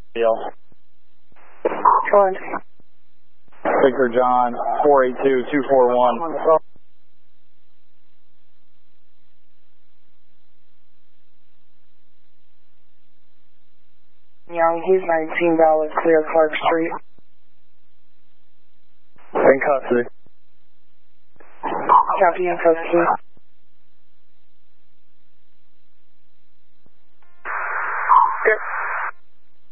Deal. John. Victor John, 482-241. Young, he's 19 Dallas, clear Clark Street. In custody. Copy in custody.